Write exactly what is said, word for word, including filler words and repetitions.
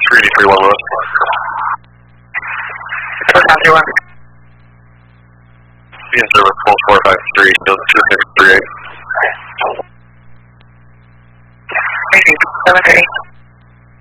three D three one Lewis. Four Country one. Be in service full four five three, still two six three eight. Three seven three.